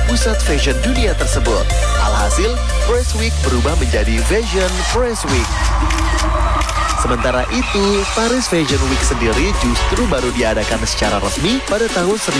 pusat fashion dunia tersebut. Alhasil, Press Week berubah menjadi Fashion Press Week. Sementara itu, Paris Fashion Week sendiri justru baru diadakan secara resmi pada tahun